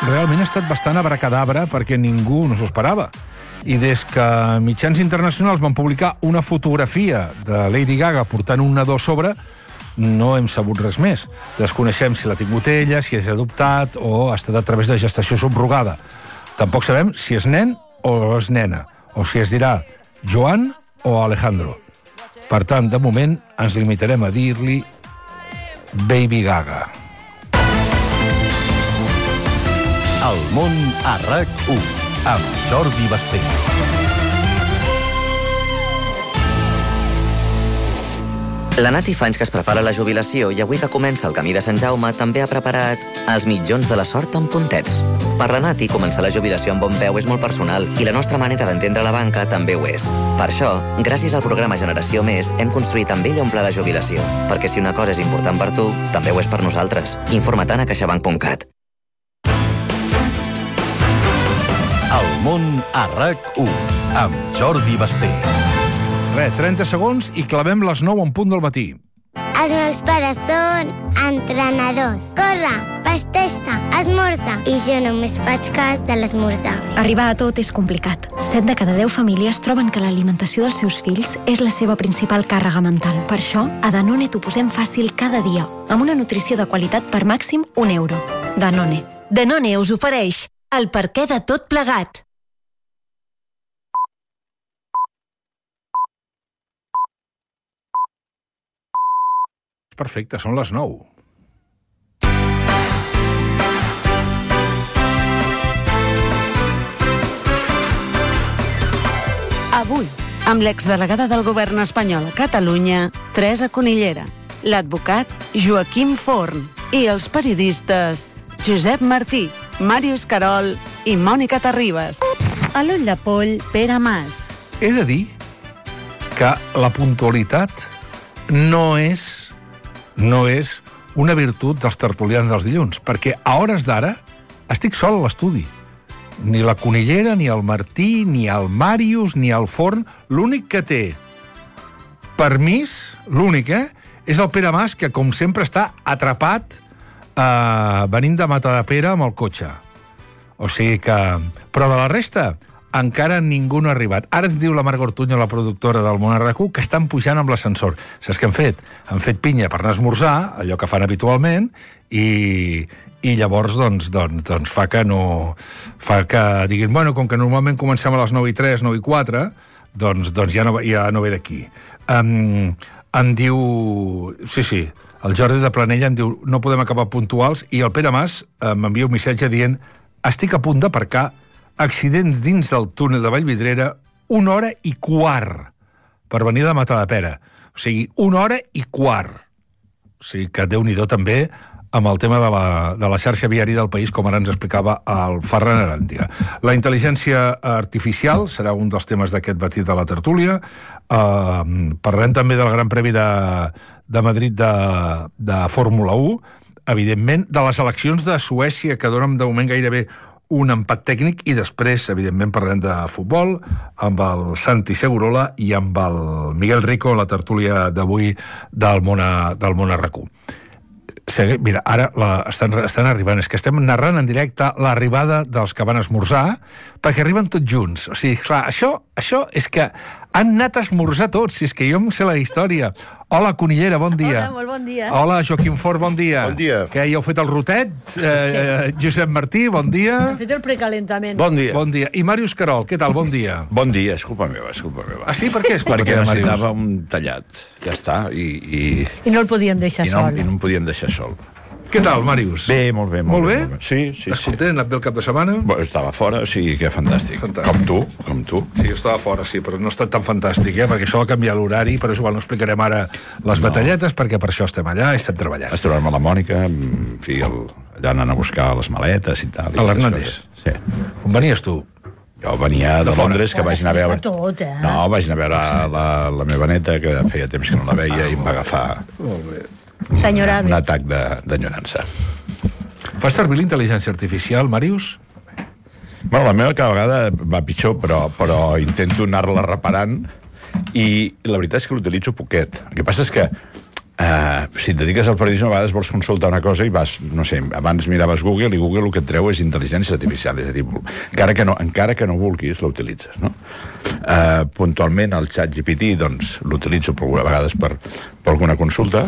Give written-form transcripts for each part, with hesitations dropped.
realment ha estat bastant abracadabra perquè ningú no s'ho esperava. I des que mitjans internacionals van publicar una fotografia de Lady Gaga portant un nadó a sobre, no hem sabut res més. Desconeixem si l'ha tingut ella, si és adoptat o ha estat a través de gestació subrogada. Tampoc sabem si és nen o és nena, o si es dirà Joan o Alejandro. Per tant, de moment, ens limitarem a dir-li Baby Gaga. El món a RAC1, amb Jordi Basté. La Nati fa anys que es prepara la jubilació i avui que comença el camí de Sant Jaume també ha preparat els mitjons de la sort amb puntets. Per la Nati, començar la jubilació amb bon peu és molt personal i la nostra manera d'entendre la banca també ho és. Per això, gràcies al programa Generació Més, hem construït amb ella un pla de jubilació. Perquè si una cosa és important per tu, també ho és per nosaltres. Informa't a caixabank.cat. El món a RAC1, amb Jordi Basté. 30 segons i clavem les 9 en punt del matí. Els meus pares són entrenadors. Corre, vesteix-te, esmorza. I jo només faig cas de l'esmorzar. Arribar a tot és complicat. 7 de cada 10 famílies troben que l'alimentació dels seus fills és la seva principal càrrega mental. Per això, a Danone t'ho posem fàcil cada dia, amb una nutrició de qualitat per màxim €1. Danone. Danone us ofereix el perquè de tot plegat. Perfecte, són les 9. Avui, amb l'exdelegada del govern espanyol a Catalunya, Teresa Conillera, l'advocat Joaquim Forn i els periodistes Josep Martí, Màrius Carol i Mònica Terribas. A l'ull de poll, Pere Mas. He de dir que la puntualitat no és una virtut dels tertulians dels dilluns, perquè a hores d'ara estic sol a l'estudi. Ni la Conillera, ni el Martí, ni el Màrius, ni el Forn. L'únic que té permís, és el Pere Mas, que com sempre està atrapat venint de Matadepera amb el cotxe. O sigui que... Però de la resta, encara ningú no ha arribat. Ara ens diu la Marga Ortuño, la productora del Món a RAC1, que estan pujant amb l'ascensor. Saps què han fet? Han fet pinya per anar a esmorzar, allò que fan habitualment, i llavors doncs fa que diguin, bueno, com que normalment comencem a les 9:03, 9:04, doncs ja no ve d'aquí. Em diu... Sí, el Jordi de Planella em diu, no podem acabar puntuals, i el Pere Mas m'envia un missatge dient, estic a punt d'aparcar, accidents dins del túnel de Vallvidrera, 1 hora i quart per venir de Matadepera. O sigui, 1 hora i quart. O sigui que Déu-n'hi-do també amb el tema de la xarxa viària del país, com ara ens explicava el Ferran Aràndiga. La intel·ligència artificial serà un dels temes d'aquest matí de la tertúlia. Parlarem també del Gran Premi de Madrid de Fórmula 1, evidentment, de les eleccions de Suècia, que donen de moment gairebé un empat tècnic, i després, evidentment, parlarem de futbol amb el Santi Segurola i amb el Miguel Rico, la tertúlia d'avui del Món a RAC1. Mira, ara estan arribant, és que estem narrant en directe l'arribada dels que van esmorzar, perquè arriben tots junts. O sigui, clar, això és que han anat a esmorzar tots, si és que jo em sé la història. Hola, Conillera, bon dia. Hola, molt bon dia. Hola, Joaquim Fort, bon dia. Bon dia. Que ja heu fet el rotet? Josep Martí, bon dia. Hem fet el precalentament. Bon dia. Bon dia. I Màrius Carol, què tal? Bon dia. Bon dia, és culpa meva. Ah, sí? Per què és culpa Perquè teva, Màrius? necessitava un tallat. Ja està. I no el podíem deixar sol. I no em podien deixar sol. Què tal, Màrius? Bé, molt bé. Molt bé? Sí. Estàs content? Ha anat bé el cap de setmana? Estava fora, o sigui que fantàstic. Com tu. Sí, estava fora, sí, però no ha estat tan fantàstic, perquè això va canviar l'horari, però és igual, no explicarem ara les batalletes, perquè per això estem allà i estem treballant. Vas trobar-me la Mònica, en fi, allà anant a buscar les maletes i tal. A l'Hernández? Sí. On venies tu? Jo venia de Londres, que vaig anar a veure... Tot, No, vaig anar a veure la meva neta, que feia temps que no la veia, i em va agafar un atac d'enyorança. Fas servir la intel·ligència artificial, Màrius? Bueno, la meva cada vegada va pitjor, però intento anar-la reparant, i la veritat és que l'utilitzo poquet. El que passa és que Si et dediques al periodisme, a vegades vols consultar una cosa i vas, no sé, abans miraves Google i Google el que et treu és intel·ligència artificial, és a dir, encara que no vulguis, la utilitzes, no? Puntualment el ChatGPT, doncs, l'utilitzo a vegades per alguna consulta.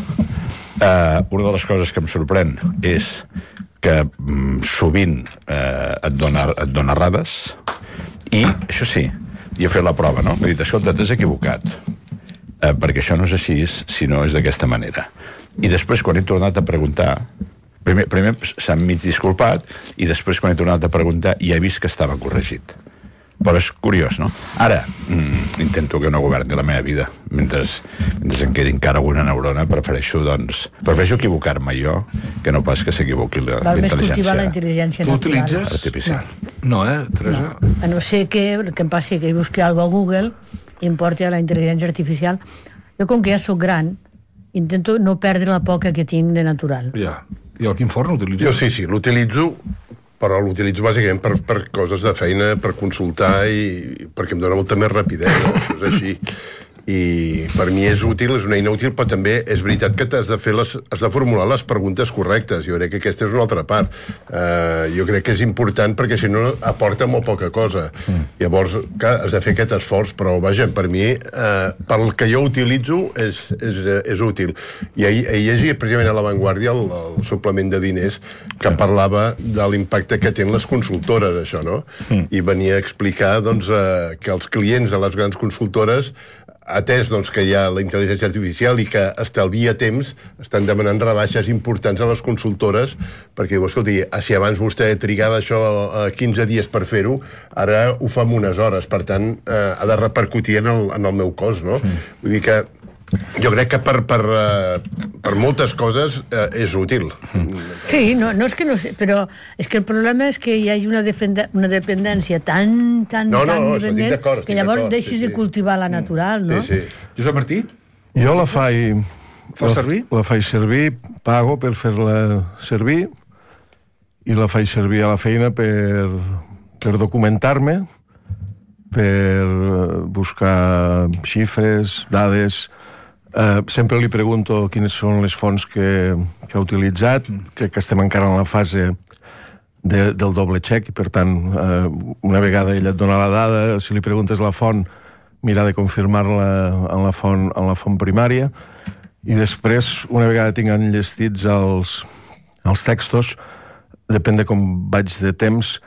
Una de les coses que em sorprèn és que sovint et dona errades i, això sí, i he fet la prova, no? M'he dit, escolta, t'has equivocat, perquè això no és així, sinó és d'aquesta manera. I després, quan he tornat a preguntar, primer s'ha mig disculpat, i després, quan he tornat a preguntar, ja he vist que estava corregit. Però és curiós, no? Ara, intento que no governi la meva vida. Mentre em quedi encara alguna neurona, prefereixo equivocar-me jo, que no pas que s'equivoqui la intel·ligència. Val més cultivar la artificial. intel·ligència natural. Tu utilitzes? No, Teresa? No. A no ser que el que em passi que busqui alguna cosa a Google i em porti a la intel·ligència artificial. Jo, com que ja soc gran, intento no perdre la poca que tinc de natural. Ja. I el Quim Forn l'utilitza? Jo sí, l'utilitzo, però l'utilitzo bàsicament per coses de feina, per consultar i perquè em dona molta més rapidesa, això és així. I per mi és útil, és una eina útil, però també és veritat que has de formular les preguntes correctes. Jo crec que aquesta és una altra part. Jo crec que és important perquè si no aporta molt poca cosa. Llavors, clar, has de fer aquest esforç, però vaja, per mi, pel que jo utilitzo és útil. I ahir llegia precisament a La Vanguardia el suplement de diners que parlava de l'impacte que tenen les consultores, això, no? I venia a explicar, doncs, que els clients de les grans consultores, atès doncs, que hi ha la intel·ligència artificial i que estalvia temps, estan demanant rebaixes importants a les consultores perquè diu, escolti, si abans vostè trigava això 15 dies per fer-ho, ara ho fa en unes hores, per tant ha de repercutir en el meu cost, no? Vull dir que jo crec que per moltes coses és útil. Sí, no és que no sé, però és que el problema és que hi hagi una dependència tan dependent que llavors deixis de cultivar la natural, no? Sí. Josep Martí? Jo la faig... Fas servir? La faig servir, pago per fer-la servir i la faig servir a la feina per documentar-me, per buscar xifres, dades. Sempre li pregunto quines són les fonts que ha utilitzat, que estem encara en la fase del doble check, i per tant, una vegada ella et dona la dada, si li preguntes la font, mira de confirmar-la en la font primària, i després, una vegada tinc enllestits els textos, depèn de com vaig de temps,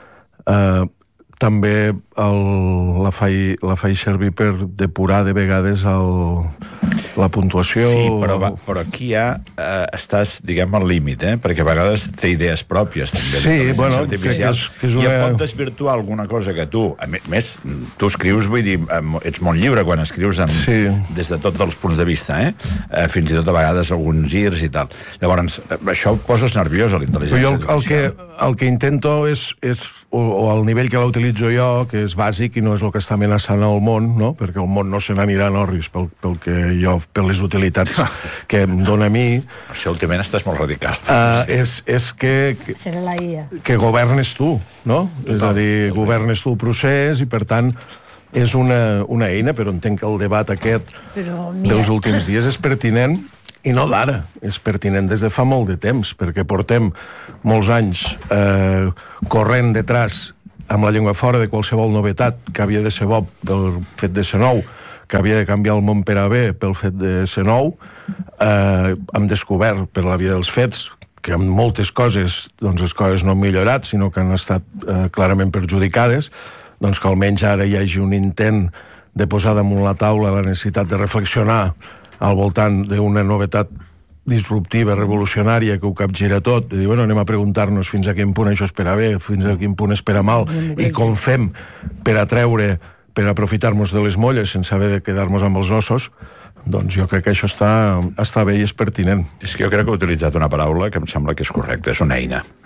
també la faig servir per depurar de vegades la puntuació. Sí, però aquí ja estàs, diguem, al límit, perquè a vegades té idees pròpies, també. Sí, bueno, crec que és una... I et pot desvirtuar alguna cosa que tu... A més, tu escrius, vull dir, ets molt lliure quan escrius des de tots els punts de vista, fins i tot a vegades alguns girs i tal. Llavors, això ho poses nerviós a la intel·ligència artificial. El que intento és, o al nivell que la utilitzo jo, que és bàsic i no és el que està amenaçant el món, no? Perquè el món no se n'anirà en orris per les utilitats que em dona a mi. Això últimament estàs molt radical. És que serà la IA. Que governes tu, no? És a dir, governes tu el procés i, per tant, és una eina, però entenc que el debat aquest dels últims dies és pertinent. I no d'ara, és pertinent des de fa molt de temps, perquè portem molts anys corrent detrás amb la llengua fora de qualsevol novetat que havia de ser bo pel fet de ser nou, que havia de canviar el món per a bé pel fet de ser nou. Hem descobert per la via dels fets que en moltes coses doncs les coses no han millorat, sinó que han estat clarament perjudicades, doncs que almenys ara hi hagi un intent de posar damunt la taula la necessitat de reflexionar al voltant d'una novetat disruptiva, revolucionària, que ho capgira tot, de dir, bueno, anem a preguntar-nos fins a quin punt això és per a bé, fins a quin punt és per a mal, i com fem per aprofitar-nos de les molles sense haver de quedar-nos amb els ossos. Doncs jo crec que això està bé i és pertinent. És que jo crec que he utilitzat una paraula que em sembla que és correcta, és una eina.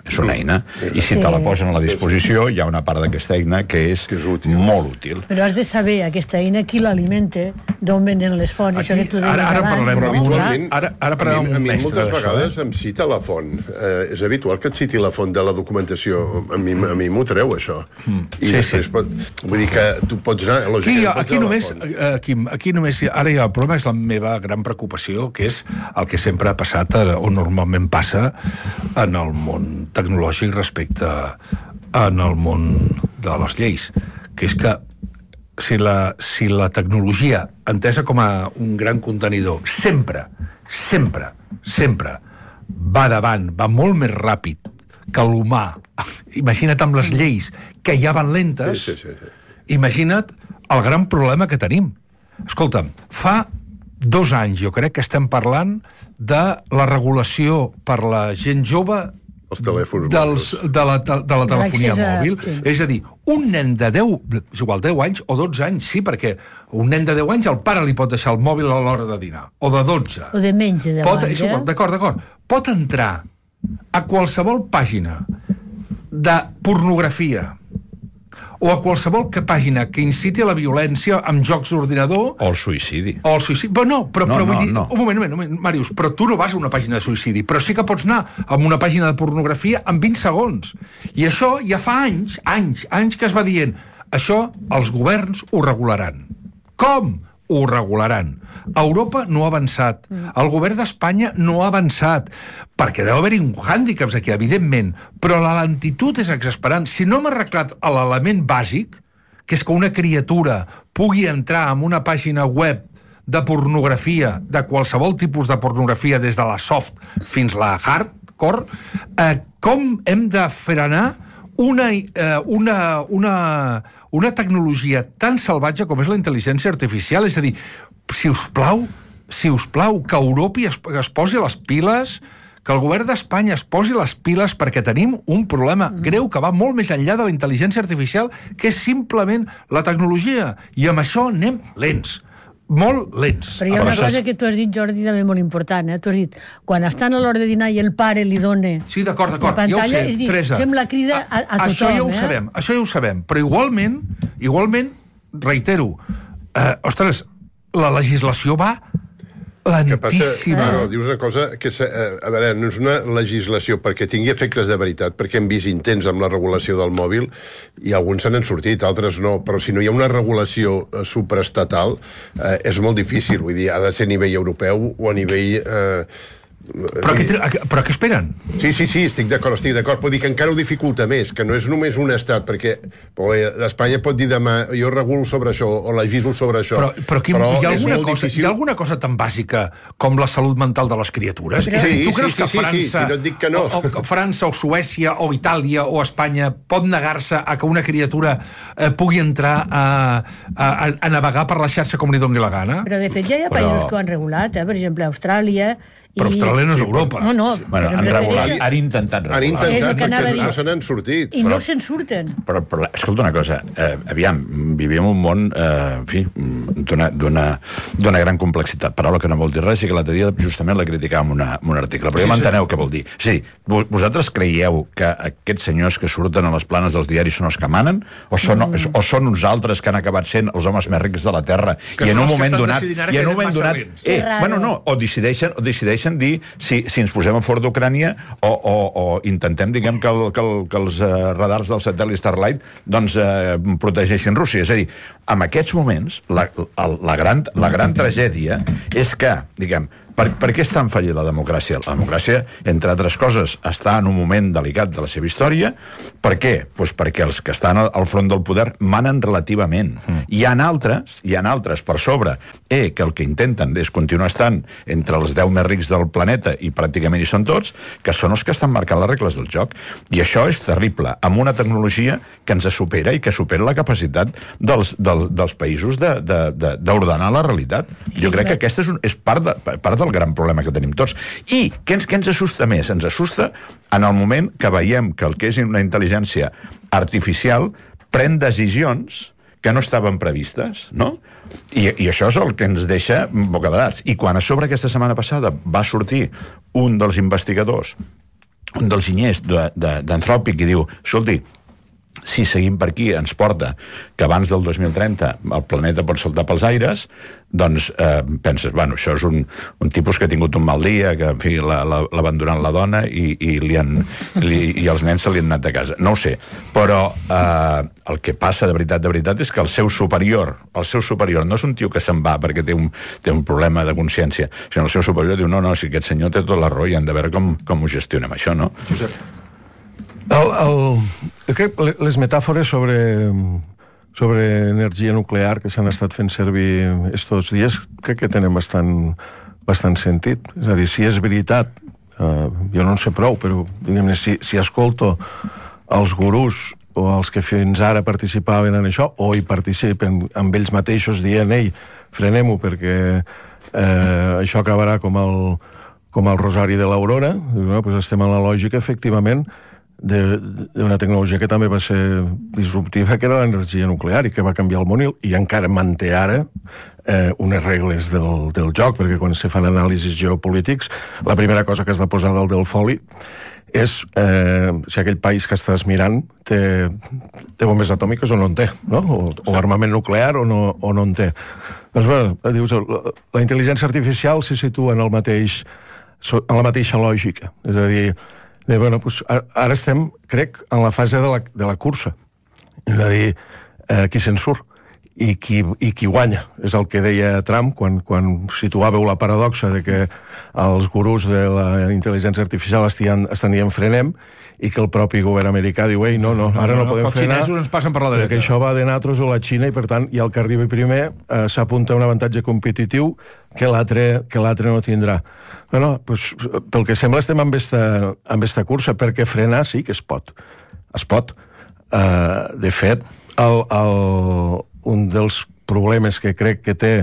És una eina. I si te la posen a la disposició, hi ha una part d'aquesta eina que és molt útil. Però has de saber, aquesta eina, qui l'alimenta, d'on venen les fonts, això que tu deies abans. Ara parlem un mestre moltes vegades em cita la font. És habitual que et citi la font de la documentació. A mi m'ho treu, això. I després vull dir que tu pots anar... Aquí només... Ara ja el problema és la meva gran preocupació, que és el que sempre ha passat, o normalment passa, en el món tecnològic respecte en el món de les lleis, que és que si la tecnologia, entesa com a un gran contenidor, sempre va davant, va molt més ràpid que l'humà, imagina't amb les lleis que ja van lentes, imagina't el gran problema que tenim. Escolta'm, fa 2 anys jo crec que estem parlant de la regulació per la gent jove de la telefonia mòbil. És a dir, un nen de 10, és igual, 10 anys o 12 anys, sí, perquè un nen de 10 anys el pare li pot deixar el mòbil a l'hora de dinar, o de 12. O de menys de 10 anys, D'acord. Pot entrar a qualsevol pàgina de pornografia o a qualsevol pàgina que inciti a la violència amb jocs d'ordinador... O el suïcidi. Però vull dir... Un moment, Màrius, però tu no vas a una pàgina de suïcidi, però sí que pots anar a una pàgina de pornografia en 20 segons. I això ja fa anys que es va dient, això els governs ho regularan. Com? Ho regularan. Europa no ha avançat. El govern d'Espanya no ha avançat. Perquè deu haver-hi un hàndicaps aquí, evidentment, però la lentitud és exasperant. Si no hem arreglat l'element bàsic, que és que una criatura pugui entrar en una pàgina web de pornografia, de qualsevol tipus de pornografia, des de la soft fins la hardcore, com hem de frenar una tecnologia tan salvatge com és la intel·ligència artificial? És a dir, si us plau, que Europa es posi les piles, que el govern d'Espanya es posi les piles, perquè tenim un problema greu que va molt més enllà de la intel·ligència artificial, que és simplement la tecnologia. I amb això anem lents. Molt lents. Però hi ha una cosa que tu has dit, Jordi, també molt important. Tu has dit, quan estan a l'hora de dinar i el pare li dona la pantalla, ja ho sé, és dir, fem la crida a tothom. Això ja ho sabem, però igualment, reitero, ostres, la legislació va lentíssima. Dius una cosa que a veure, no és una legislació perquè tingui efectes de veritat, perquè hem vist intents amb la regulació del mòbil i alguns se n'han sortit, altres no, però si no hi ha una regulació supraestatal és molt difícil, vull dir, ha de ser a nivell europeu o a nivell... Però què esperen? Sí, estic d'acord. Vull dir que encara ho dificulta més, que no és només un estat, perquè Espanya pot dir demà jo regulo sobre això, o legislo sobre això. Però hi ha alguna cosa tan bàsica com la salut mental de les criatures? Tu creus que França o Suècia o Itàlia o Espanya pot negar-se a que una criatura pugui entrar a navegar per la xarxa com li doni la gana? Però de fet ja hi ha països que ho han regulat, per exemple, Austràlia... Però Austràlia no és Europa. No. Han intentat regular. Perquè no se n'han sortit. I no se'n surten. Però escolta una cosa, aviam, vivim un món, en fi, d'una gran complexitat. Paraula que no vol dir res i que l'altre dia justament la criticàvem en un article. Però ja m'enteneu què vol dir. Sí, vosaltres creieu que aquests senyors que surten a les planes dels diaris són els que manen? O són uns altres que han acabat sent els homes més rics de la Terra i en un moment donat... O decideixen dir si ens posem a fora d'Ucrània o intentem, diguem, que els radars del satèl·lit Starlight doncs protegeixin Rússia. És a dir, en aquests moments la gran tragèdia és que, diguem, per què és tan fallit la democràcia? La democràcia, entre altres coses, està en un moment delicat de la seva història. Per què? Doncs perquè els que estan al front del poder manen relativament. Hi ha altres per sobre que el que intenten és continuar estant entre els 10 més rics del planeta, i pràcticament hi són tots, que són els que estan marcant les regles del joc. I això és terrible, amb una tecnologia que ens supera i que supera la capacitat dels països d'ordenar la realitat. Jo crec que aquesta és part del gran problema que tenim tots. I què ens assusta més? Ens assusta en el moment que veiem que el que és una intel·ligència artificial pren decisions que no estaven previstes, no? I això és el que ens deixa bocabadats. I quan a sobre aquesta setmana passada va sortir un dels investigadors dels enginyers d'Anthropic i diu, escolti, si seguim per aquí ens porta que abans del 2030 el planeta pot saltar pels aires, doncs penses, bueno, això és un tipus que ha tingut un mal dia, que en fi, l'ha abandonat la dona i els nens se li han anat de casa. No ho sé, però el que passa de veritat és que el seu superior no és un tio que se'n va perquè té un problema de consciència, sinó el seu superior diu, no, si aquest senyor té tota la raó i hem de veure com ho gestionem això, no? Josep. Les metàfores sobre energia nuclear que s'han estat fent servir estos dies crec que tenen bastant sentit. És a dir, si és veritat, jo no en sé prou, però diguem-ne, si escolto els gurús o els que fins ara participaven en això, o hi participen amb ells mateixos dient, ei, frenem-ho perquè això acabarà com el Rosari de l'Aurora, doncs estem en la lògica, efectivament, d'una tecnologia que també va ser disruptiva, que era l'energia nuclear, i que va canviar el món i encara manté ara unes regles del joc, perquè quan se fan anàlisis geopolítics, la primera cosa que has de posar dalt del foli és si aquell país que estàs mirant té bombes atòmiques o no en té, no? O armament nuclear o no en té. Doncs bé, dius, la intel·ligència artificial se situa en la mateixa lògica, és a dir, bueno, pues ara estem, crec, en la fase de la cursa. És a dir, qui se'n surt i qui guanya. És el que deia Trump quan situàveu la paradoxa de que els gurús de la intel·ligència artificial estan dient frenem i que el propi govern americà diu, ei, no, ara no podem frenar, els xinesos ens passen per la dreta. Perquè això va de nosaltres o la Xina i, per tant, i el que arribi primer s'apunta un avantatge competitiu que l'altre no tindrà. Bueno, pues, pel que sembla estem amb esta cursa, perquè frenar sí que es pot. Es pot. De fet, un dels problemes que crec que té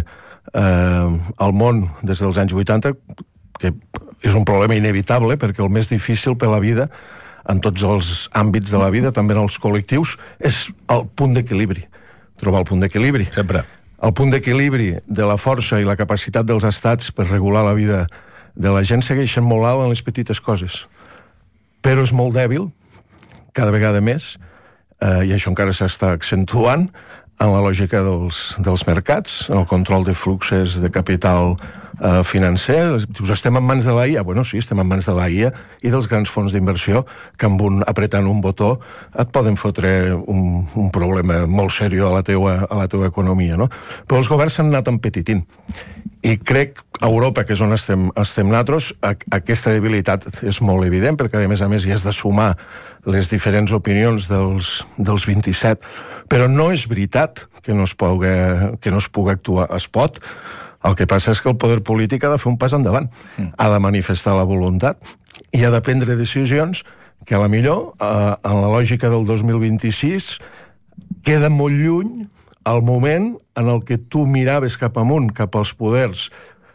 el món des dels anys 80, que és un problema inevitable, perquè el més difícil per la vida, en tots els àmbits de la vida, també en els col·lectius, és el punt d'equilibri. Trobar el punt d'equilibri. Sempre. El punt d'equilibri de la força i la capacitat dels estats per regular la vida de la gent segueixen molt alt en les petites coses. Però és molt dèbil, cada vegada més, i això encara s'està accentuant, en la lògica dels mercats, en el control de fluxes de capital financer. Dius, estem en mans de la IA? Bueno, sí, estem en mans de la IA i dels grans fons d'inversió que apretant un botó et poden fotre un problema molt seriós a la teua economia, no? Però els governs s'han anat empetitint. I crec, a Europa, que és on estem nosaltres, aquesta debilitat és molt evident, perquè a més hi has de sumar les diferents opinions dels 27. Però no és veritat que no es pugui actuar. Es pot. El que passa és que el poder polític ha de fer un pas endavant. Ha de manifestar la voluntat i ha de prendre decisions que, a la millor, en la lògica del 2026, queda molt lluny el moment en el que tu miraves cap amunt, cap als poders,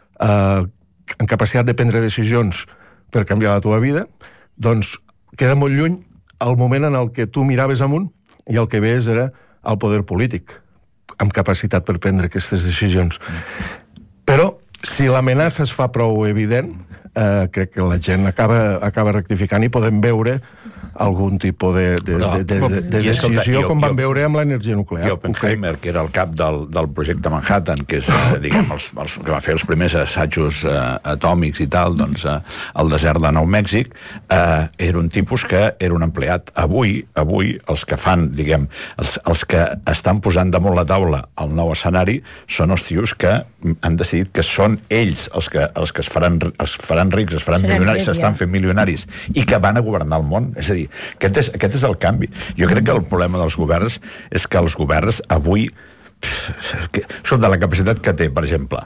en capacitat de prendre decisions per canviar la teva vida, doncs queda molt lluny el moment en el que tu miraves amunt i el que veies era el poder polític, amb capacitat per prendre aquestes decisions. Però, si l'amenaça es fa prou evident, crec que la gent acaba rectificant i podem veure algun tipus de decisió com van veure amb l'energia nuclear. I Oppenheimer, que era el cap del projecte Manhattan, que és, diguem, els que va fer els primers assajos atòmics i tal, doncs, al desert de Nou Mèxic, era un tipus que era un empleat. Avui, els que fan, diguem, els que estan posant damunt la taula el nou escenari són els tios que han decidit que són ells els que es faran rics, es faran milionaris, s'estan fent milionaris, i que van a governar el món. És a dir, aquest és el canvi. Jo crec que el problema dels governs és que els governs avui sota la capacitat que té, per exemple,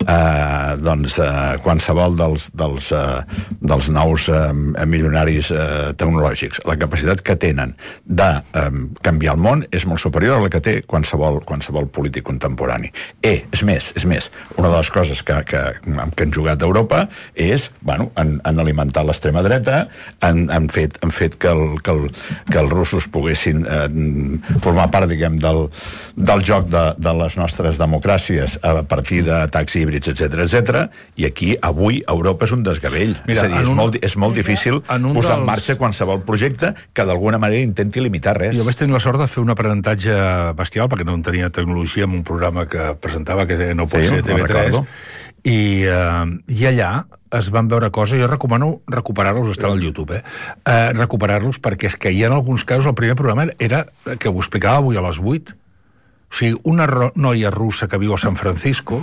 qualsevol dels nous milionaris tecnològics, la capacitat que tenen de canviar el món és molt superior a la que té qualsevol polític contemporani. És més, una de les coses que han jugat a Europa és, han alimentat l'extrema dreta, han fet que els russos poguessin formar part, diguem, del joc de de les nostres democràcies a partir d'atacs híbrids, etc. I aquí, avui, Europa és un desgavell. Mira, és a dir, és molt difícil posar en marxa qualsevol projecte que d'alguna manera intenti limitar res. Jo vaig tenir la sort de fer un aprenentatge bestial, perquè no en tenia tecnologia, en un programa que presentava, que no pot ser TV3, i allà es van veure coses, jo recomano recuperar-los, estan al YouTube, recuperar-los, perquè és que hi ha alguns casos, el primer programa era, que ho explicava avui a les 8, o sigui, una noia russa que viu a San Francisco,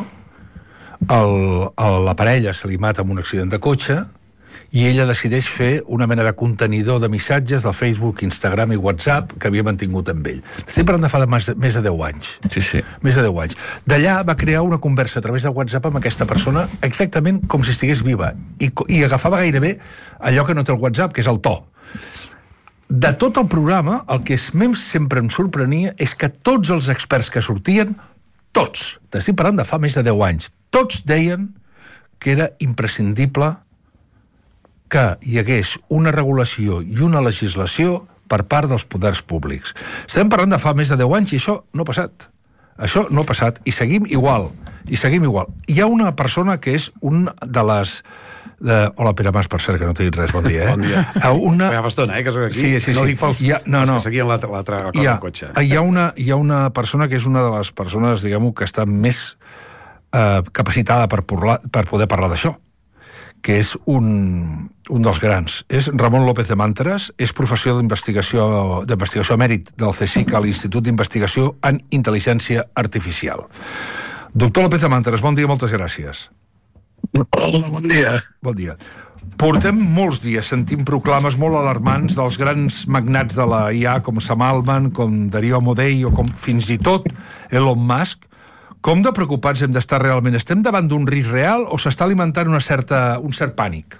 la parella se li mata amb un accident de cotxe, i ella decideix fer una mena de contenidor de missatges del Facebook, Instagram i WhatsApp que havia mantingut amb ell. Estic parlant de fa més de 10 anys. Sí. Més de 10 anys. D'allà va crear una conversa a través de WhatsApp amb aquesta persona exactament com si estigués viva. I agafava gairebé allò que no té el WhatsApp, que és el to. De tot el programa, el que sempre em sorprenia és que tots els experts que sortien, tots, t'estic parlant de fa més de 10 anys, tots deien que era imprescindible que hi hagués una regulació i una legislació per part dels poders públics. Estem parlant de fa més de 10 anys i això no ha passat. Això no ha passat i seguim igual. Hi ha una persona que és un de les... Hola, Pere Mas, per cert, que no t'he dit res, bon dia. Bon dia. Ja fa estona, que soc aquí. Sí. No dic pels que seguien l'altra cosa del cotxe. Hi ha una persona que és una de les persones, diguem-ho, que està més capacitada per poder parlar d'això, que és un dels grans. És Ramon López de Mànteres, és professor d'investigació emèrit del CSIC a l'Institut d'Investigació en Intel·ligència Artificial. Doctor López de Mànteres, bon dia, moltes gràcies. Hola, bon dia. Bon dia. Portem molts dies sentint proclames molt alarmants dels grans magnats de la IA, com Sam Altman, com Darío Amodei, o com fins i tot Elon Musk. Com de preocupats hem d'estar realment? Estem davant d'un risc real o s'està alimentant un cert pànic?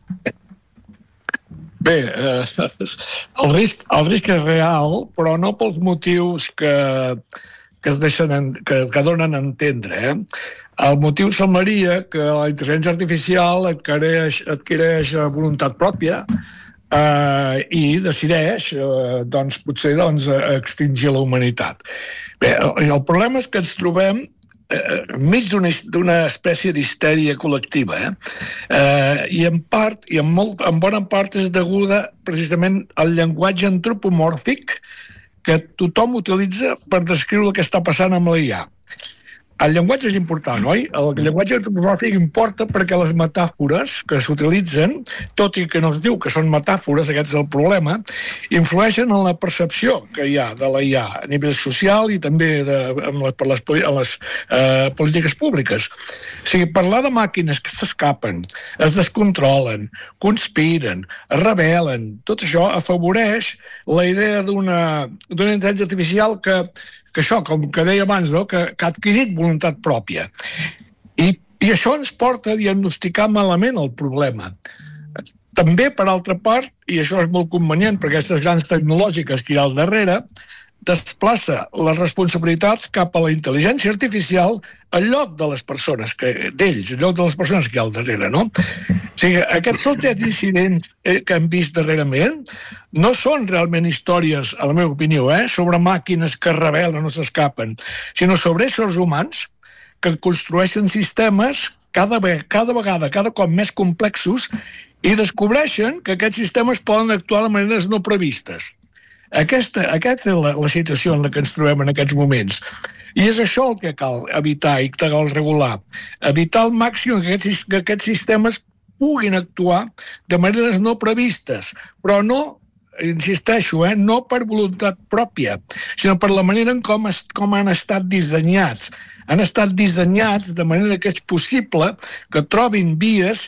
Bé, el risc és real, però no pels motius que donen a entendre. El motiu semblaria que la intel·ligència artificial adquireix voluntat pròpia i decideix potser extingir la humanitat. Bé, el problema és que ens trobem enmig d'una espècie d'histèria col·lectiva, i en bona part és deguda precisament al llenguatge antropomòrfic que tothom utilitza per descriure el que està passant amb la IA. El llenguatge és important, oi? El llenguatge antropomòrfic importa perquè les metàfores que s'utilitzen, tot i que no es diu que són metàfores, aquest és el problema, influeixen en la percepció que hi ha de la IA a nivell social i també per les polítiques públiques. O sigui, parlar de màquines que s'escapen, es descontrolen, conspiren, es rebel·len, tot això afavoreix la idea d'una intel·ligència artificial que això, com que deia abans, que ha adquirit voluntat pròpia. I això ens porta a diagnosticar malament el problema. També, per altra part, i això és molt convenient per aquestes grans tecnològiques que hi ha al darrere, desplaça les responsabilitats cap a la intel·ligència artificial al lloc de les persones, d'ells, al lloc de les persones que hi ha al darrere, no? O sigui, aquests tots incidents que hem vist darrerament no són realment històries, a la meva opinió, sobre màquines que es rebel·len o s'escapen, sinó sobre éssers humans que construeixen sistemes cada vegada, cada cop més complexos i descobreixen que aquests sistemes poden actuar de maneres no previstes. Aquesta és la situació en la que ens trobem en aquests moments. I és això el que cal evitar i que cal regular. Evitar al màxim que aquests sistemes puguin actuar de maneres no previstes, però no, insisteixo, no per voluntat pròpia, sinó per la manera en com han estat dissenyats. Han estat dissenyats de manera que és possible que trobin vies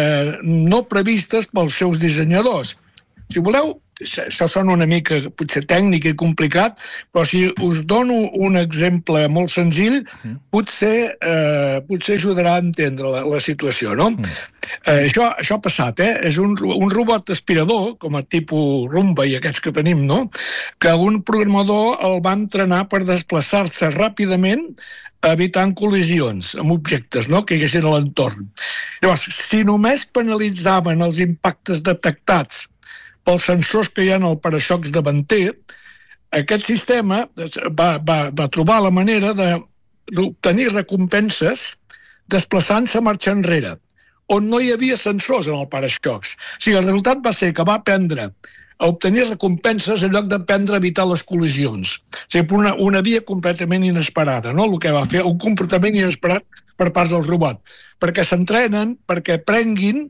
no previstes pels seus dissenyadors. Si voleu, això sona una mica potser tècnic i complicat, però si us dono un exemple molt senzill, potser ajudarà a entendre la situació, no? Això ha passat, és un robot aspirador, com a tipus Roomba i aquests que tenim, no? Que un programador el va entrenar per desplaçar-se ràpidament evitant col·lisions amb objectes, no?, que hi haguessin a l'entorn. Llavors, si només penalitzaven els impactes detectats pels sensors que hi ha al paraxocs davanter, aquest sistema va trobar la manera d'obtenir recompenses desplaçant-se marxa enrere, on no hi havia sensors en el para-xocs. O sigui, el resultat va ser que va aprendre a obtenir recompenses en lloc d'aprendre a evitar les col·lisions. O sigui, una via completament inesperada, no? El que va fer, un comportament inesperat per part del robot. Perquè s'entrenen, perquè aprenguin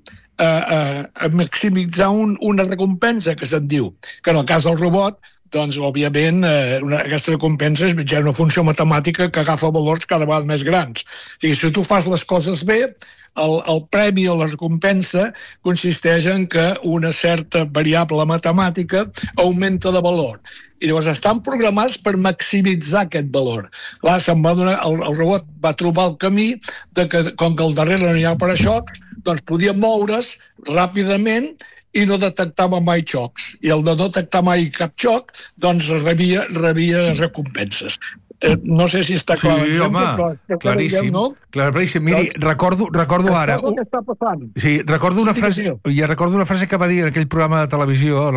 a maximitzar una recompensa, que se'n diu, que en el cas del robot, doncs, òbviament, aquesta recompensa és ja una funció matemàtica que agafa valors cada vegada més grans. O sigui, si tu fas les coses bé, el premi o la recompensa consisteix en que una certa variable matemàtica augmenta de valor. I llavors estan programats per maximitzar aquest valor. Clar, el robot va trobar el camí de que, com que al darrere no hi ha para-xocs, doncs podia moure's ràpidament i no detectava mai xocs. I el de no detectar mai cap xoc, doncs rebia recompenses. No sé si està clar. Sí, home, claríssim. Claríssim. Miri, recordo ara... Què està passant? Sí, recordo una frase que va dir en aquell programa de televisió,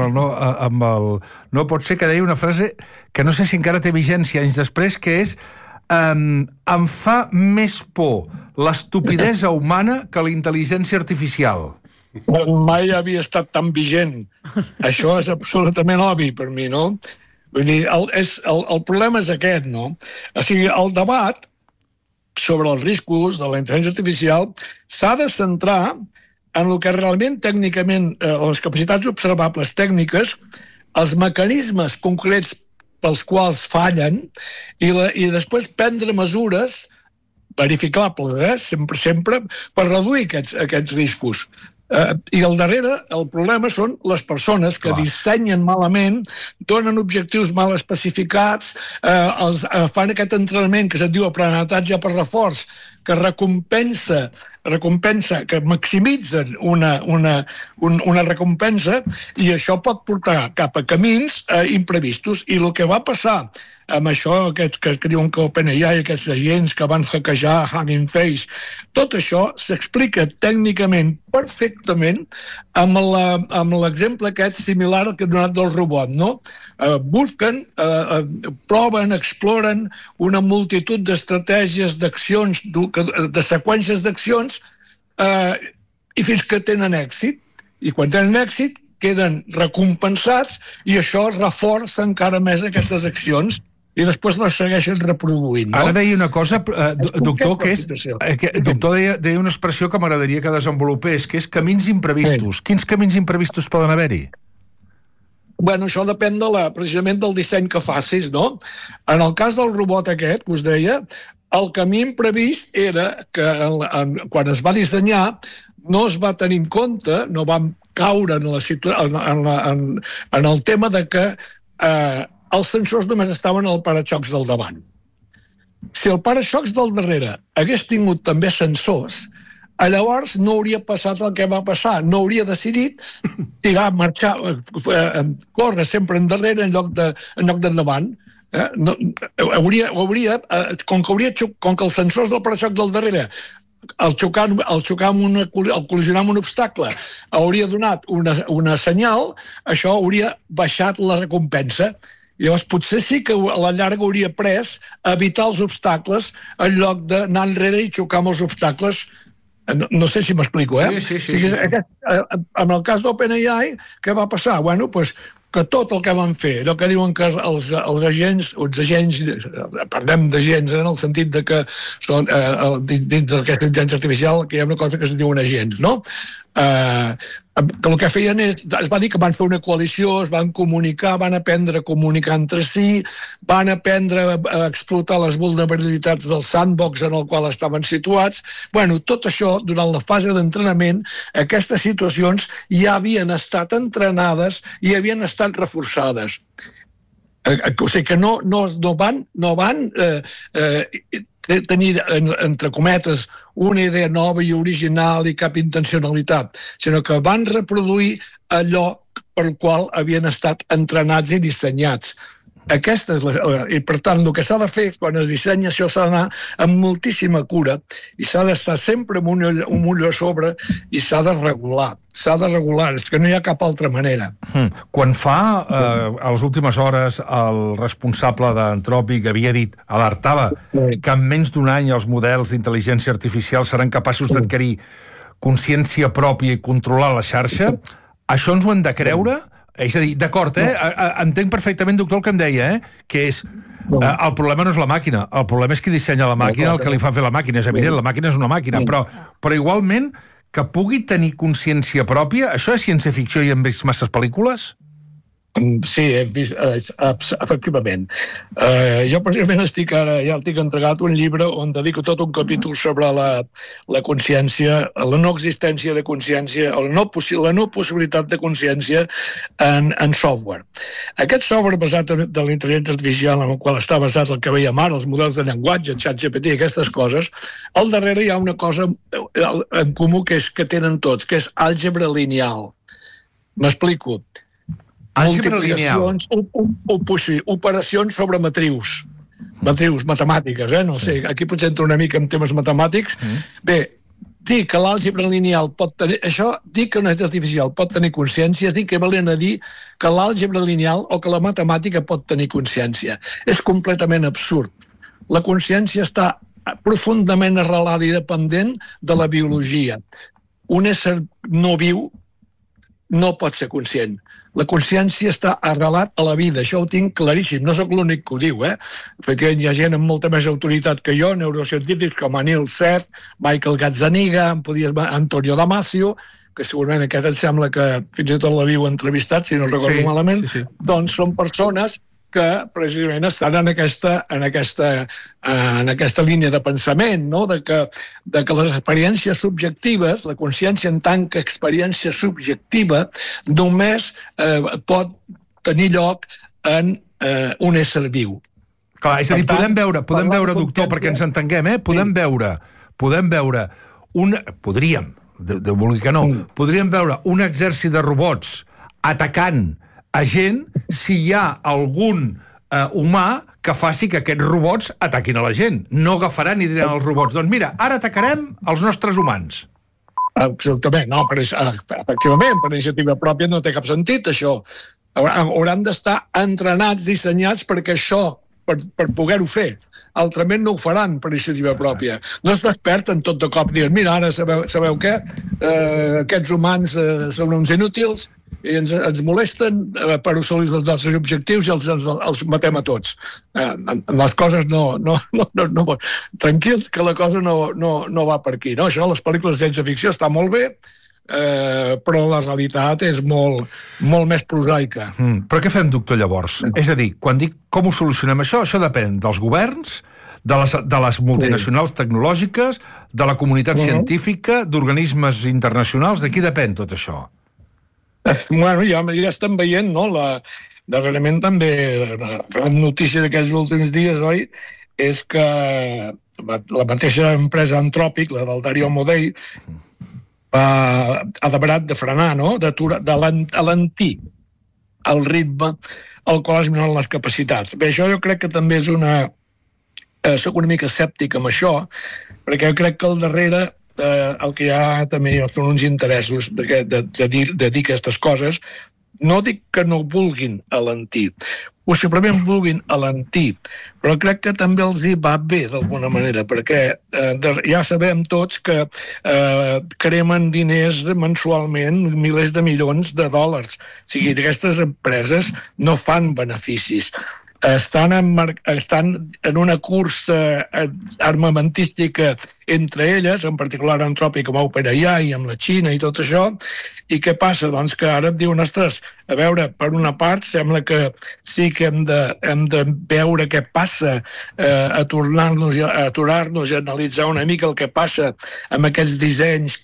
no pot ser, que deia una frase que no sé si encara té vigència anys després, que és em fa més por l'estupidesa humana que la intel·ligència artificial. Mai havia estat tan vigent. Això és absolutament obvi per mi, no? Vull dir, el problema és aquest, no? O sigui, el debat sobre els riscos de la intel·ligència artificial s'ha de centrar en el que realment tècnicament, les capacitats observables tècniques, els mecanismes concrets pels quals fallen i després prendre mesures verificables, sempre, per reduir aquests riscos. I al darrere el problema són les persones que dissenyen malament, donen objectius mal especificats, fan aquest entrenament que se'n diu aprenentatge per reforç, que recompensa, que maximitzen una recompensa, i això pot portar cap a camins imprevistos. I el que va passar amb això, aquests que diuen que OpenAI, aquests agents que van hackejar Hugging Face, tot això s'explica tècnicament perfectament amb l'exemple aquest similar al que he donat del robot, no? Busquen, proven, exploren una multitud d'estratègies, d'accions, de seqüències d'accions, i fins que tenen èxit. I quan tenen èxit, queden recompensats, i això reforça encara més aquestes accions, i després les segueixen reproduint. No? Ara deia una cosa, doctor, que és... Doctor deia una expressió que m'agradaria que desenvolupés, que és camins imprevistos. Quins camins imprevistos poden haver-hi? Bueno, això depèn precisament del disseny que facis, no? En el cas del robot aquest, que us deia, el camí imprevist era que quan es va dissenyar no es va tenir en compte, no vam caure en el tema de que els sensors només estaven al para-xocs del davant. Si el para-xocs del darrere hagués tingut també sensors, llavors no hauria passat el que va passar. No hauria decidit tirar, marxar, córrer sempre endarrere en lloc d'endavant. Com que els sensors del para-xocs del darrere al col·lisionar amb un obstacle hauria donat una senyal, això hauria baixat la recompensa. Llavors potser sí que a la llarga hauria pres evitar els obstacles en lloc d'anar enrere i xocar amb els obstacles. No sé si m'explico, Sí. En el cas d'OpenAI, què va passar? Bueno, doncs que tot el que van fer, allò que diuen que els agents, parlem d'agents en el sentit de que són, dins d'aquesta intel·ligència artificial, que hi ha una cosa que es diuen agents, no? Que el que feien es va dir que van fer una coalició, es van comunicar, van aprendre a comunicar entre si, van aprendre a explotar les vulnerabilitats del sandbox en el qual estaven situats. Bueno, tot això, durant la fase d'entrenament, aquestes situacions ja havien estat entrenades i havien estat reforçades. O sigui que no van tenir, entre cometes, una idea nova i original i cap intencionalitat, sinó que van reproduir allò per qual havien estat entrenats i dissenyats. Aquesta és i per tant el que s'ha de fer quan es dissenya això s'ha d'anar amb moltíssima cura i s'ha d'estar sempre amb un ull a sobre i s'ha de regular, és que no hi ha cap altra manera. Quan fa a les últimes hores el responsable d'Antròpic havia dit, alertava que en menys d'un any els models d'intel·ligència artificial seran capaços d'adquirir consciència pròpia i controlar la xarxa, això ens ho hem de creure? És a dir, d'acord, entenc perfectament, doctor, el que em deia, que és el problema no és la màquina, el problema és qui dissenya la màquina, el que li fa fer la màquina, és evident, la màquina és una màquina, però igualment que pugui tenir consciència pròpia, això és ciència-ficció i hem vist masses pel·lícules? Sí, hem vist, efectivament. Jo precisament ja tinc entregat un llibre on dedico tot un capítol sobre la consciència, la no existència de consciència, la no possibilitat de consciència en software. Aquest software basat en la intel·ligència artificial, en el qual està basat el que veiem ara, els models de llenguatge, ChatGPT, aquestes coses, al darrere hi ha una cosa en comú que tenen tots, que és àlgebra lineal. M'explico. Multiplicacions, operacions sobre matrius matemàtiques, no sé, aquí potser entra una mica en temes matemàtics. Bé, dir que l'àlgebra lineal pot tenir, això, dir que una artificial pot tenir consciència, és dir que valent a dir que l'àlgebra lineal o que la matemàtica pot tenir consciència. És completament absurd. La consciència està profundament arrelada i dependent de la biologia. Un ésser no viu no pot ser conscient. La consciència està arrelat a la vida, això ho tinc claríssim, no sóc l'únic que ho diu, Efectivament, hi ha gent amb molta més autoritat que jo, neurocientífics com Anil Seth, Michael Gazzaniga, Antonio Damasio, que segurament aquest em sembla que fins i tot l'havíeu entrevistat, si no recordo malament, doncs són persones que precisament estan en aquesta línia de pensament, no? de que les experiències subjectives, la consciència en tant que experiència subjectiva, només pot tenir lloc en un ésser viu. Clar, és a dir, podem veure, doctor, perquè ens entenguem, podríem veure un exèrcit de robots atacant a gent si hi ha algun humà que faci que aquests robots ataquin a la gent. No agafaran i diran als robots, doncs mira, ara atacarem els nostres humans. Absolutament, no, efectivament, per iniciativa pròpia no té cap sentit, això. Hauran d'estar entrenats, dissenyats perquè això, per poder-ho fer. Altrament no ho faran per iniciativa pròpia. No es desperten tot de cop dient, mira, ara sabeu què? Aquests humans són uns inútils i ens molesten per assolir els nostres objectius i els matem a tots. Les coses no tranquils, que la cosa no va per aquí. Això, les pel·lícules de ciència-ficció està molt bé, però la realitat és molt més prosaica. Però què fem, doctor, llavors? És a dir, quan dic com ho solucionem això depèn dels governs, de les multinacionals tecnològiques, de la comunitat científica, d'organismes internacionals, de qui depèn tot això? Bueno, ja estem veient, no? Darrerament també la notícia d'aquests últims dies, oi? És que la mateixa empresa Antròpic, la del Dario Amodei, ha demanat de frenar, no? D'alentir el ritme al qual es minen les capacitats. Bé, això jo crec que també és soc una mica escèptic amb això, perquè jo crec que al darrere el que hi ha també són uns interessos de dir aquestes coses. No dic que no vulguin alentir, o simplement vulguin alentir, però crec que també els hi va bé d'alguna manera, perquè ja sabem tots que cremen diners mensualment, milers de milions de dòlars. O sigui, aquestes empreses no fan beneficis. Estan en una cursa armamentística entre elles, en particular Antròpic amb OpenAI, amb la Xina i tot això, i què passa? Doncs que ara et diuen, ostres, a veure, per una part sembla que sí que hem de veure què passa, aturar-nos i analitzar una mica el que passa amb aquests dissenys,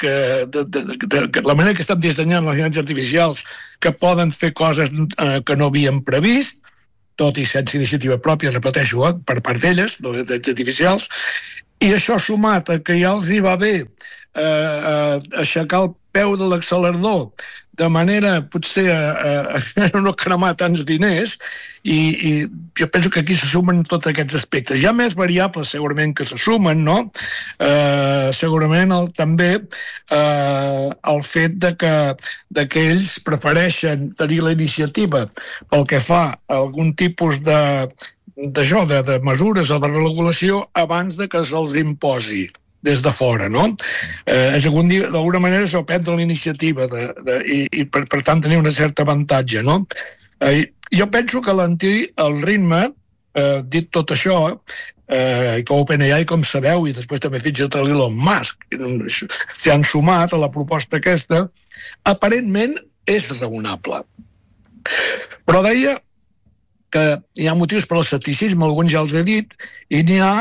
la manera que estan dissenyant les intel·ligències artificials, que poden fer coses que no havíem previst, tot i sense iniciativa pròpia, repeteixo, per part d'elles, artificials, i això sumat a que ja els hi va bé aixecar el peu de l'accelerador de manera, potser, a no cremar tants diners, i jo penso que aquí se sumen tots aquests aspectes. Hi ha més variables, segurament, que se sumen, no? Segurament també el fet de que ells prefereixen tenir la iniciativa pel que fa a algun tipus de mesures o de regulació abans de que se'ls imposi des de fora, no? D'alguna manera s'ho prendre la iniciativa i per tant tenir un cert avantatge, no? Jo penso que el ritme, dit tot això, i que OpenAI, com sabeu, i després també fins i tot l'Elon Musk s'hi han sumat a la proposta aquesta, aparentment és raonable. Però deia que hi ha motius per l'escepticisme, alguns ja els he dit, i n'hi ha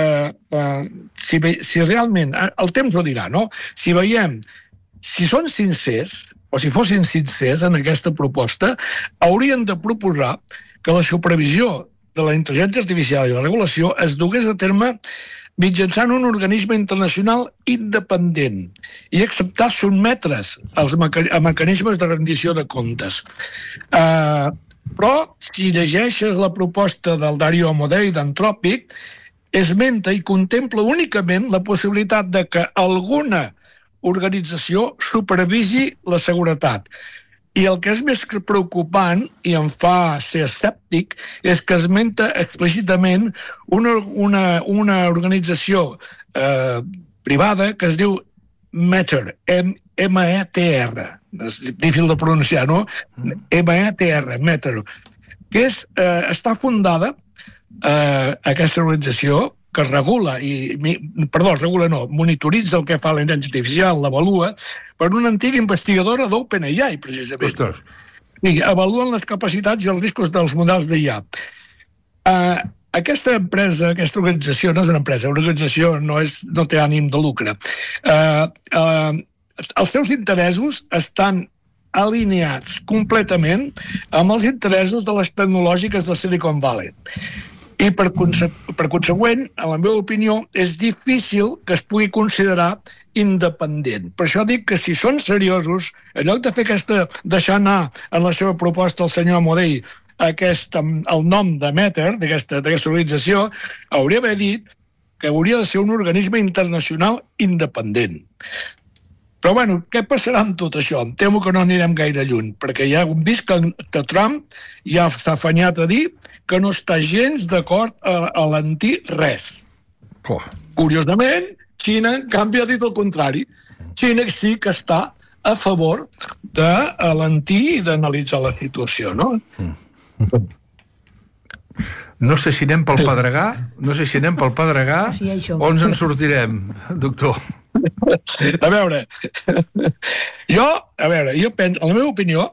si realment, el temps ho dirà, no? Si veiem, si són sincers, o si fossin sincers en aquesta proposta, haurien de proposar que la supervisió de la intel·ligència artificial i la regulació es dugués a terme mitjançant un organisme internacional independent i acceptar sotmetre's a mecanismes de rendició de comptes. Però, si llegeixes la proposta del Dario Amodei d'Anthropic, esmenta i contempla únicament la possibilitat de que alguna organització supervisi la seguretat. I el que és més preocupant, i em fa ser escèptic, és que esmenta explícitament una organització privada que es diu Matter, M-E-T-R. És difícil de pronunciar, no? M-E-T-R, Matter. Que està fundada aquesta organització que monitoritza el que fa la intel·ligència artificial, l'avalua, per una antiga investigadora d'OpenAI, precisament. Ostres. I avaluen les capacitats i els riscos dels models d'IA. Aquesta empresa, aquesta organització, no és una empresa, l'organització no té ànim de lucre. Els seus interessos estan alineats completament amb els interessos de les tecnològiques de Silicon Valley. I per consegüent, en la meva opinió, és difícil que es pugui considerar independent. Per això dic que si són seriosos, en lloc de fer deixar anar en la seva proposta el senyor Amodei el nom de Matter, d'aquesta organització, hauria d'haver dit que hauria de ser un organisme internacional independent. Però, bueno, què passarà amb tot això? Em temo que no anirem gaire lluny, perquè ja hem vist que Trump ja s'ha afanyat a dir que no està gens d'acord a alentir res. Curiosament, Xina, en canvi, ha dit el contrari. Xina sí que està a favor d'alentir i d'analitzar la situació, no? No sé si anem pel Pedregà, o ens en sortirem, doctor. A veure, jo penso, en la meva opinió,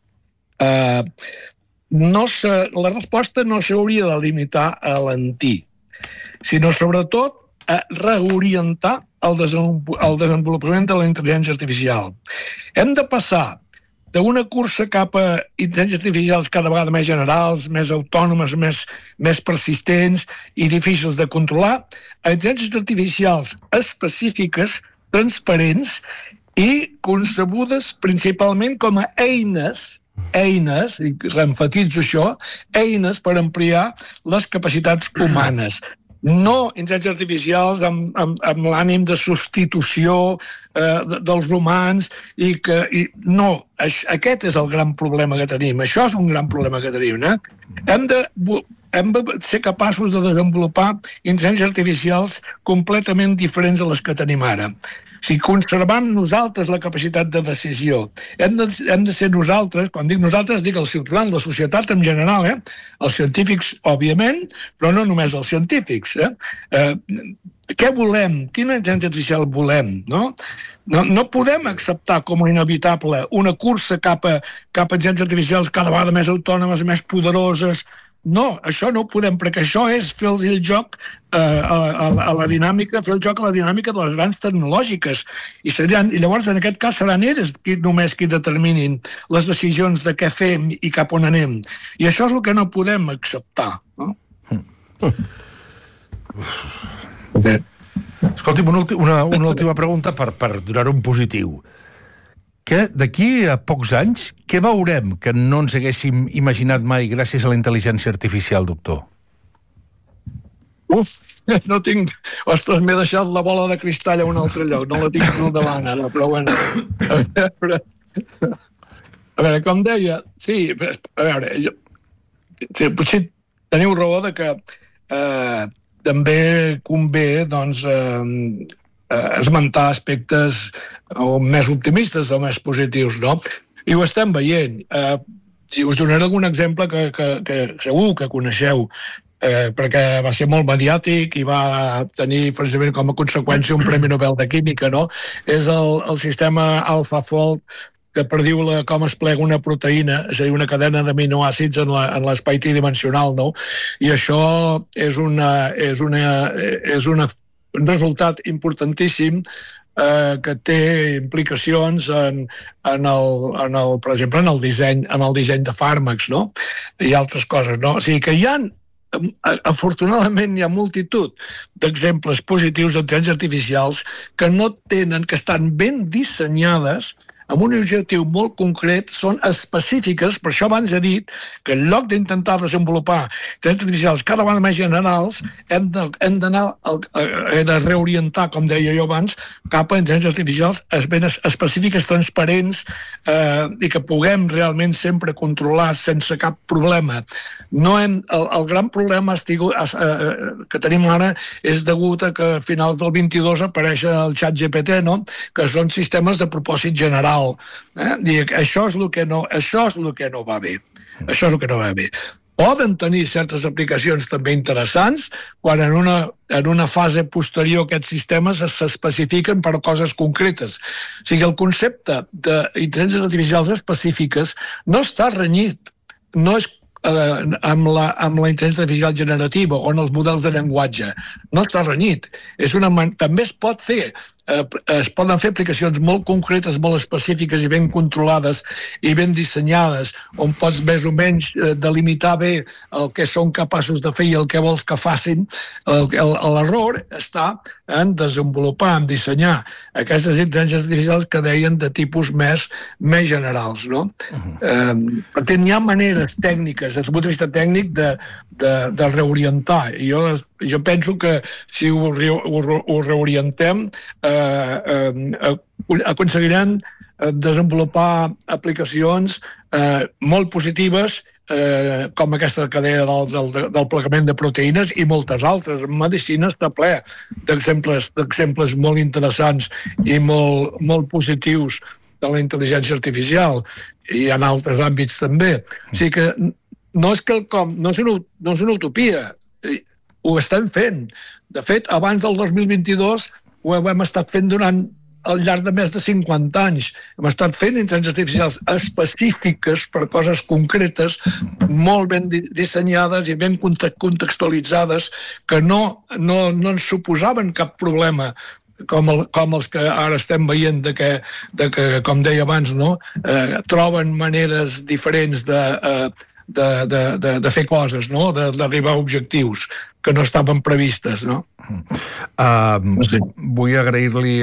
la resposta no s'hauria de limitar a alentir, sinó sobretot a reorientar el desenvolupament de la intel·ligència artificial. Hem de passar d'una cursa cap a intel·ligències artificials cada vegada més generals, més autònomes, més persistents i difícils de controlar, a intel·ligències artificials específiques, transparents i concebudes principalment com a eines, i reenfatitzo això, eines per ampliar les capacitats humanes. No intel·ligències artificials amb l'ànim de substitució dels humans no, aquest és el gran problema que tenim, això és un gran problema que tenim. Hem de ser capaços de desenvolupar intel·ligències artificials completament diferents a les que tenim ara. Si conservem nosaltres la capacitat de decisió, hem de ser nosaltres, quan dic nosaltres, dic els ciutadans, la societat en general, els científics, òbviament, però no només els científics. Què volem? Quina intel·ligència artificial volem? No podem acceptar com a inevitable una cursa cap a intel·ligències artificials cada vegada més autònomes, més poderoses. No, això no ho podem, perquè això és fer-los el joc a la dinàmica, fer el joc a la dinàmica de les grans tecnològiques. I llavors, en aquest cas, seran ells només qui determinin les decisions de què fem i cap on anem. I això és el que no podem acceptar. Escolti'm, una última pregunta per donar un positiu. que d'aquí a pocs anys, què veurem que no ens haguéssim imaginat mai gràcies a la intel·ligència artificial, doctor? No tinc... Ostres, m'he deixat la bola de cristall a un altre lloc. No la tinc al davant, ara, però bueno. A veure, com deia... Sí, a veure... Potser teniu raó de que també convé, doncs, esmentar aspectes més optimistes o més positius, no? I ho estem veient. Us donaré algun exemple que segur que coneixeu, perquè va ser molt mediàtic i va tenir precisament com a conseqüència un Premi Nobel de Química, no? És el sistema AlphaFold, que prediu com es plega una proteïna, és a dir, una cadena d'aminoàcids en l'espai tridimensional, no? I això és un resultat importantíssim que té implicacions per exemple, en el disseny de fàrmacs, no? I altres coses, no? O sigui que afortunadament hi ha multitud d'exemples positius d'intel·ligències artificials que estan ben dissenyades amb un objectiu molt concret, són específiques, per això abans he dit que en lloc d'intentar desenvolupar intel·ligències artificials cada vegada més generals, hem de reorientar, com deia jo abans, cap a intel·ligències artificials ben específiques, transparents, i que puguem realment sempre controlar sense cap problema. El gran problema que tenim ara és degut a que a finals del 22 apareix el ChatGPT, no? Que són sistemes de propòsit general. Això és el que no va bé. Això és el que no va bé. Poden tenir certes aplicacions també interessants quan en una fase posterior aquests sistemes s'especifiquen per coses concretes. O sigui, el concepte d'intel·ligències artificials específiques no està renyit, no és amb la intel·ligència artificial generativa o en els models de llenguatge. No està renyit. També es poden fer aplicacions molt concretes, molt específiques i ben controlades i ben dissenyades, on pots més o menys delimitar bé el que són capaços de fer i el que vols que facin. L'error està en desenvolupar, en dissenyar aquestes intel·ligències artificials que deien de tipus més generals, no? Per tant, hi ha maneres tècniques, des del punt de vista tècnic, de reorientar. Jo penso que si ho reorientem, aconseguiran desenvolupar aplicacions molt positives, com aquesta cadena del plegament de proteïnes i moltes altres. En medicina està ple d'exemples molt interessants i molt positius de la intel·ligència artificial, i en altres àmbits també. O sigui que no és una utopia, ho estem fent. De fet, abans del 2022 ho hem estat fent al llarg de més de 50 anys. Hem estat fent intel·ligències artificials específiques per coses concretes, molt ben dissenyades i ben contextualitzades, que no ens suposaven cap problema, com els que ara estem veient de que com deia abans, troben maneres diferents de fer coses, d'arribar a objectius que no estaven previstes, no? Vull agrair-li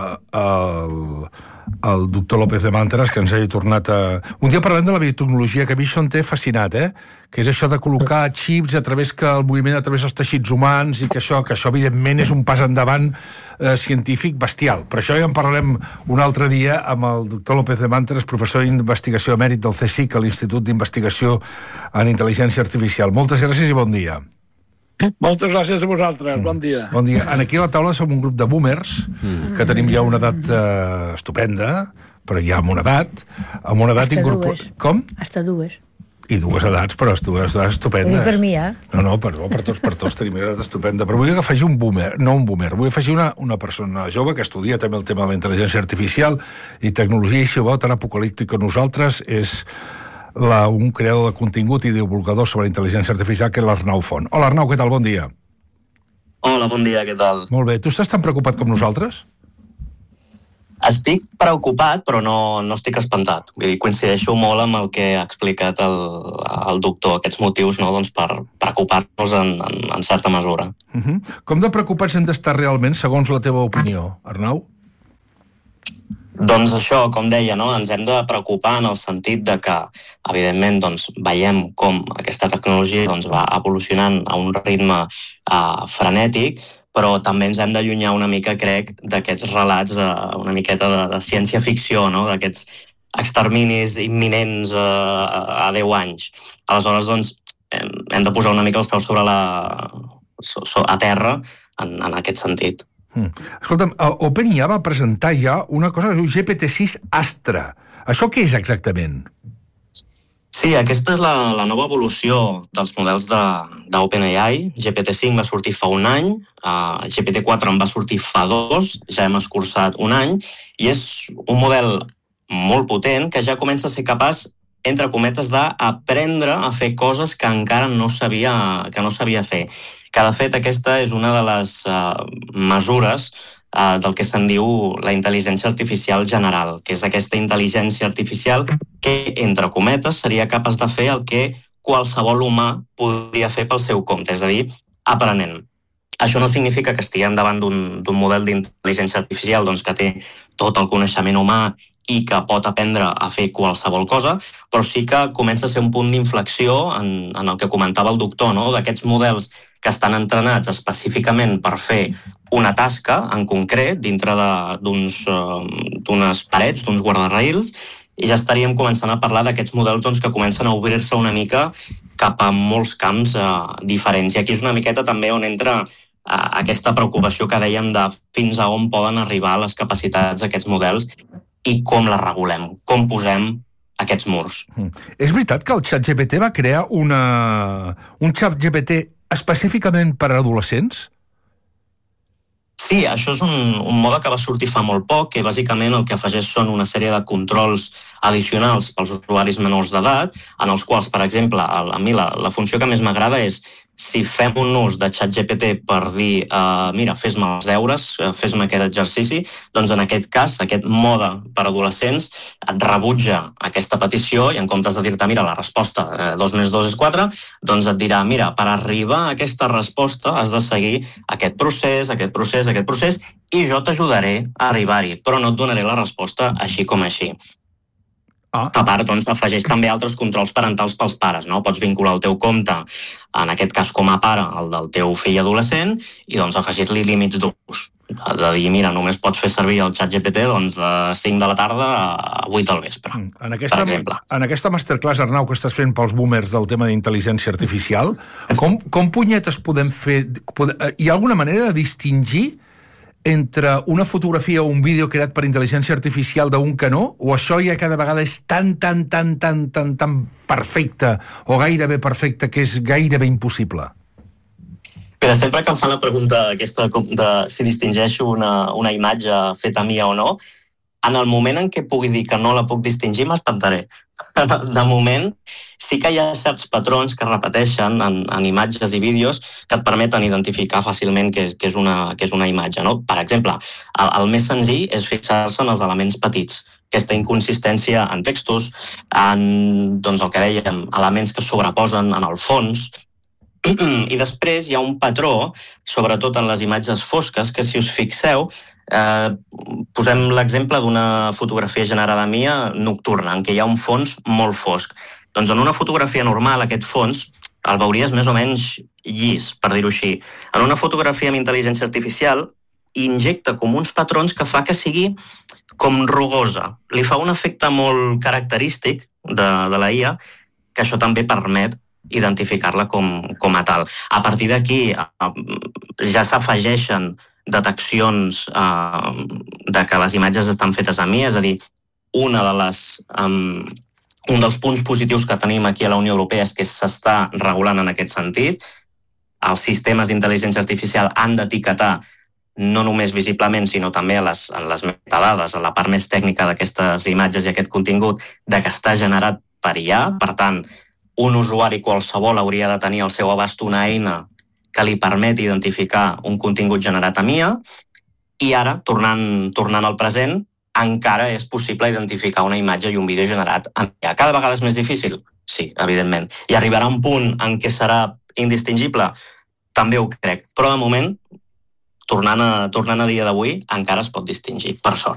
al doctor López de Mantras que ens hagi tornat a... Un dia parlem de la biotecnologia, que a mi això em té fascinat, que és això de col·locar xips el moviment a través dels teixits humans, i que això evidentment és un pas endavant científic bestial. Per això ja en parlarem un altre dia amb el doctor López de Mantras, professor d'investigació emèrit del CSIC, a l'Institut d'Investigació en Intel·ligència Artificial. Moltes gràcies i bon dia. Moltes gràcies a vosaltres, bon dia. Bon dia. Aquí a la taula som un grup de boomers, que tenim ja una edat estupenda, però ja amb una edat dues. Com? Hasta dues. I dues edats, però dues edats estupendes. Per mi, No, per tots tenim una edat estupenda. Però vull afegir vull afegir una persona jove que estudia també el tema de la intel·ligència artificial i tecnologia, i si ho veu tan apocalíptic que nosaltres, és un creador de contingut i divulgador sobre la intel·ligència artificial, que és l'Arnau Font. Hola, Arnau, què tal? Bon dia. Hola, bon dia, què tal? Molt bé. Tu estàs tan preocupat com nosaltres? Estic preocupat, però no estic espantat. Vull dir, coincideixo molt amb el que ha explicat el doctor, aquests motius, per preocupar-nos en certa mesura. Com de preocupats hem d'estar realment, segons la teva opinió, Arnau? Doncs això, com deia, no? Ens hem de preocupar en el sentit de que, evidentment, doncs, veiem com aquesta tecnologia doncs, va evolucionant a un ritme frenètic, però també ens hem d'allunyar una mica, crec, d'aquests relats una miqueta de ciència-ficció, no? D'aquests exterminis imminents a 10 anys. Aleshores, doncs, hem de posar una mica els peus sobre a terra en aquest sentit. Escolta'm, OpenAI va presentar ja una cosa que es diu GPT-6 Astra. Això què és exactament? Sí, aquesta és la nova evolució dels models d'OpenAI. GPT-5 va sortir fa un any, GPT-4 en va sortir fa 2, ja hem escurçat un any, i és un model molt potent que ja comença a ser capaç, entre cometes, d'aprendre a fer coses que encara no sabia fer. Que, de fet, aquesta és una de les mesures del que se'n diu la intel·ligència artificial general, que és aquesta intel·ligència artificial que, entre cometes, seria capaç de fer el que qualsevol humà podria fer pel seu compte, és a dir, aprenent. Això no significa que estiguem davant d'un model d'intel·ligència artificial doncs, que té tot el coneixement humà i que pot aprendre a fer qualsevol cosa, però sí que comença a ser un punt d'inflexió en el que comentava el doctor, no? D'aquests models que estan entrenats específicament per fer una tasca en concret dintre d'unes parets, d'uns guardarraïls, i ja estaríem començant a parlar d'aquests models doncs, que comencen a obrir-se una mica cap a molts camps diferents. I aquí és una miqueta també on entra aquesta preocupació que dèiem de fins a on poden arribar les capacitats d'aquests models i com la regulem, com posem aquests murs. És veritat que el ChatGPT va crear un ChatGPT específicament per a adolescents? Sí, això és un mode que va sortir fa molt poc, que bàsicament el que afegeix són una sèrie de controls addicionals pels usuaris menors d'edat, en els quals, per exemple, a mi la funció que més m'agrada és si fem un ús de ChatGPT per dir mira, fes-me els deures, fes-me aquest exercici, doncs en aquest cas, aquest mode per adolescents et rebutja aquesta petició i en comptes de dir-te, mira, la resposta 2 més 2 és 4, doncs et dirà, mira, per arribar a aquesta resposta has de seguir aquest procés, i jo t'ajudaré a arribar-hi, però no et donaré la resposta així com així. A part, doncs, afegeix també altres controls parentals pels pares, no? Pots vincular el teu compte, en aquest cas com a pare, el del teu fill adolescent, i doncs afegir-li límits d'ús. De dir, mira, només pots fer servir el ChatGPT doncs, de 5 de la tarda a 8 del vespre, per exemple. En aquesta masterclass, Arnau, que estàs fent pels boomers del tema d'intel·ligència artificial, com punyetes podem fer... Hi ha alguna manera de distingir entre una fotografia o un vídeo creat per intel·ligència artificial d'un que no, o això ja cada vegada és tan perfecte o gairebé perfecte que és gairebé impossible? Però sempre que em fan la pregunta aquesta de si distingeixo una imatge feta mia o no, en el moment en què pugui dir que no la puc distingir, m'espantaré. De moment, sí que hi ha certs patrons que es repeteixen en imatges i vídeos que et permeten identificar fàcilment que és una imatge. No? Per exemple, el més senzill és fixar-se en els elements petits, aquesta inconsistència en textos, en doncs, el que dèiem, elements que sobreposen en el fons, i després hi ha un patró, sobretot en les imatges fosques, que si us fixeu, posem l'exemple d'una fotografia generada mia nocturna, en què hi ha un fons molt fosc. Doncs en una fotografia normal, aquest fons el veuries més o menys llis, per dir-ho així. En una fotografia amb intel·ligència artificial injecta com uns patrons que fa que sigui com rugosa. Li fa un efecte molt característic de la IA, que això també permet identificar-la com a tal. A partir d'aquí ja s'afegeixen deteccions de que les imatges estan fetes a mi, és a dir, un dels punts positius que tenim aquí a la Unió Europea és que s'està regulant en aquest sentit. Els sistemes d'intel·ligència artificial han d'etiquetar no només visiblement, sinó també en les metadades, a la part més tècnica d'aquestes imatges i aquest contingut, de que està generat per IA. Per tant, un usuari qualsevol hauria de tenir al seu abast una eina que li permet identificar un contingut generat a IA, i ara, tornant al present, encara és possible identificar una imatge i un vídeo generat amb IA. Cada vegada és més difícil? Sí, evidentment. I arribarà un punt en què serà indistingible? També ho crec. Però, de moment, tornant a dia d'avui, encara es pot distingir, per sort.